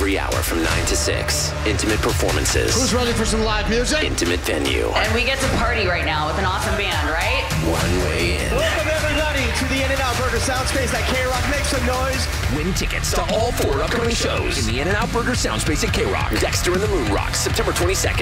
every hour from 9 to 6. Intimate performances. Who's ready for some live music? Intimate venue. And we get to party right now with an awesome band, right? One way in. Welcome everybody to the In-N-Out Burger Soundspace at K-Rock. Make some noise. Win tickets to all 4 upcoming shows in the In-N-Out Burger Soundspace at K-Rock. Dexter and the Moon Rocks, September 22nd.